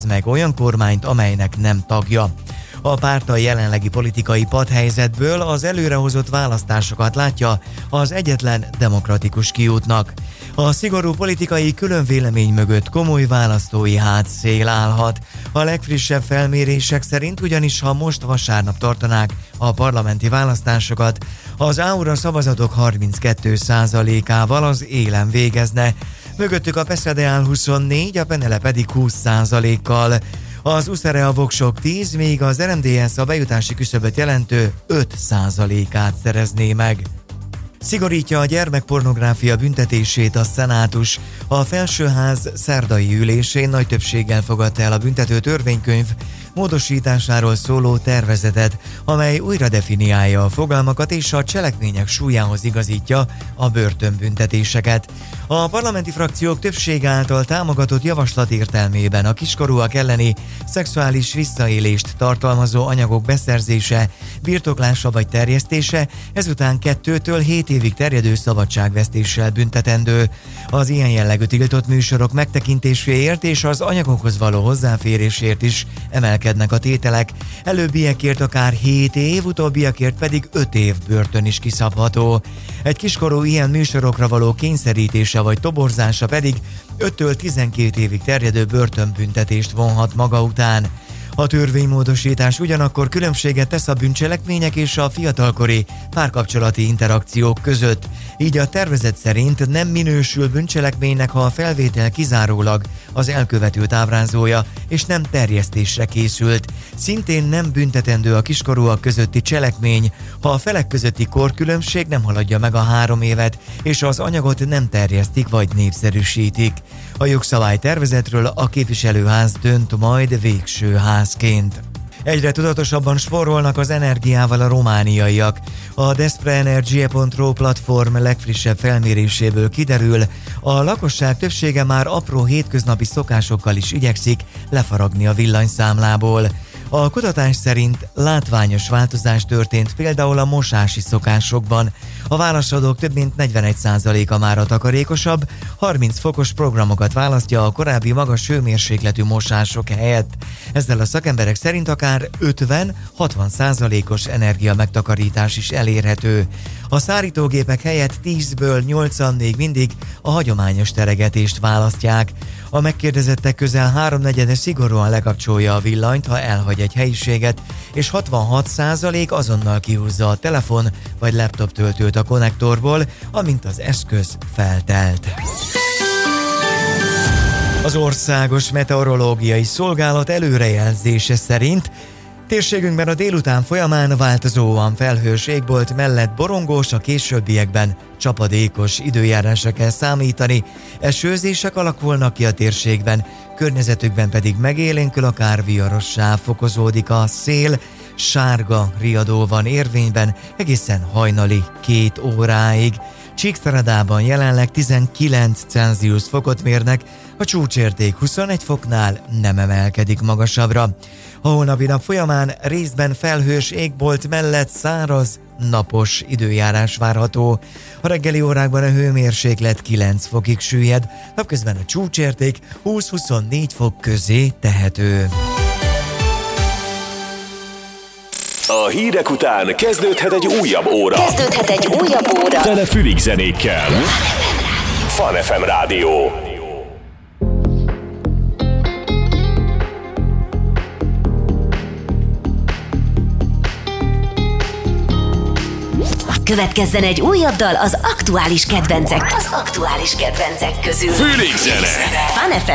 meg olyan kormányt, amelynek nem tagja. A párt a jelenlegi politikai padhelyzetből az előrehozott választásokat látja az egyetlen demokratikus kiútnak. A szigorú politikai különvélemény mögött komoly választói hátszél állhat. A legfrissebb felmérések szerint ugyanis, ha most vasárnap tartanák a parlamenti választásokat, az Áura szavazatok 32%-ával az élen végezne. Mögöttük a PESZEDEÁL 24, a PENELE pedig 20%-kal. Az USZERE a voksok 10, míg az RMDSZ a bejutási küszöböt jelentő 5%-át szerezné meg. Szigorítja a gyermekpornográfia büntetését a szenátus. A felsőház szerdai ülésén nagy többséggel fogadta el a büntető törvénykönyv módosításáról szóló tervezetet, amely újra definiálja a fogalmakat és a cselekmények súlyához igazítja a börtönbüntetéseket. A parlamenti frakciók többsége által támogatott javaslat értelmében a kiskorúak elleni szexuális visszaélést tartalmazó anyagok beszerzése, birtoklása vagy terjesztése ezután 2-től 7 évig terjedő szabadságvesztéssel büntetendő. Az ilyen jellegű tiltott műsorok megtekintéséért és az anyagokhoz való hozzáférésért is emelkednek a tételek. Előbbiekért akár 7 év, utóbbiakért pedig 5 év börtön is kiszabható. Egy kiskorú ilyen műsorokra való kényszerítése vagy toborzása pedig 5-től 12 évig terjedő börtönbüntetést vonhat maga után. A törvénymódosítás ugyanakkor különbséget tesz a bűncselekmények és a fiatalkori párkapcsolati interakciók között. Így a tervezet szerint nem minősül bűncselekménynek, ha a felvétel kizárólag az elkövetőt ábrázolja, és nem terjesztésre készült. Szintén nem büntetendő a kiskorúak közötti cselekmény, ha a felek közötti korkülönbség nem haladja meg a 3 évet, és az anyagot nem terjesztik vagy népszerűsítik. A jogszabálytervezetről a képviselőház dönt majd végső házként. Egyre tudatosabban spórolnak az energiával a romániaiak. A Desprenergie.ro platform legfrissebb felméréséből kiderül, a lakosság többsége már apró hétköznapi szokásokkal is igyekszik lefaragni a villanyszámlából. A kutatás szerint látványos változás történt például a mosási szokásokban. A válaszadók több mint 41%-a már a takarékosabb, 30 fokos programokat választja a korábbi magas hőmérsékletű mosások helyett. Ezzel a szakemberek szerint akár 50-60%-os energia megtakarítás is elérhető. A szárítógépek helyett 10-ből 8-an még mindig a hagyományos teregetést választják. A megkérdezettek közel 3/4 szigorúan lekapcsolja a villanyt, ha elhagy egy helyiséget, és 66% azonnal kihúzza a telefon vagy laptop töltőt a konnektorból, amint az eszköz feltelt. Az Országos Meteorológiai Szolgálat előrejelzése szerint térségünkben a délután folyamán változóan felhős égbolt mellett borongós, a későbbiekben csapadékos időjárásra kell számítani, esőzések alakulnak ki a térségben, környezetükben pedig megélénkül, akár viharossá fokozódik a szél, sárga riadó van érvényben egészen hajnali 2 óráig. Csíkszeredában jelenleg 19 Celsius fokot mérnek, a csúcsérték 21 foknál nem emelkedik magasabbra. A holnapi nap folyamán részben felhős égbolt mellett száraz, napos időjárás várható. A reggeli órákban a hőmérséklet 9 fokig süllyed, napközben a csúcsérték 20-24 fok közé tehető. A hírek után kezdődhet egy újabb óra. Tele fülig zenékkel. Fun FM Rádió. Következzen egy újabb dal az aktuális kedvencek közül. Fülig zene. Fun FM